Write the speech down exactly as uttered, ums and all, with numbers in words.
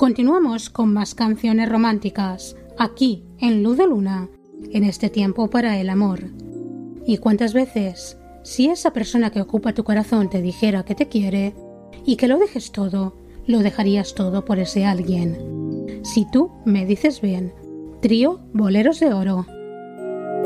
Continuamos con más canciones románticas, aquí en Luz de Luna, en este tiempo para el amor. ¿Y cuántas veces, si esa persona que ocupa tu corazón te dijera que te quiere y que lo dejes todo, lo dejarías todo por ese alguien? Si tú me dices bien. Trío Boleros de Oro.